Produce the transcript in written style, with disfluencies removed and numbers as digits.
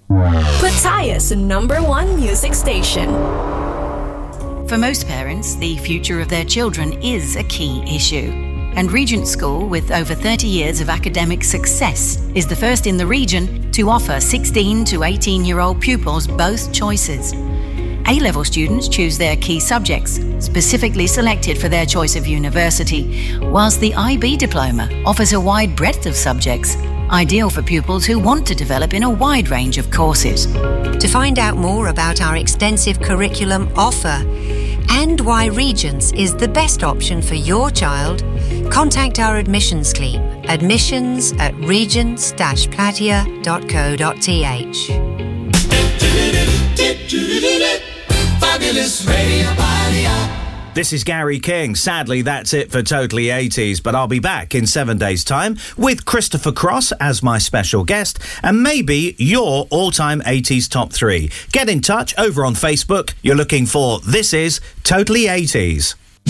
Pataya's #1 music station. For most parents, the future of their children is a key issue. And Regent School, with over 30 years of academic success, is the first in the region to offer 16 to 18-year-old pupils both choices. A-level students choose their key subjects, specifically selected for their choice of university, whilst the IB diploma offers a wide breadth of subjects, ideal for pupils who want to develop in a wide range of courses. To find out more about our extensive curriculum offer and why Regents is the best option for your child, contact our admissions team, admissions@regents-platia.co.th. Fabulous Radio Party. This is Gary King. Sadly, that's it for Totally 80s, but I'll be back in 7 days' time with Christopher Cross as my special guest and maybe your all-time 80s top 3. Get in touch over on Facebook. You're looking for This Is Totally 80s.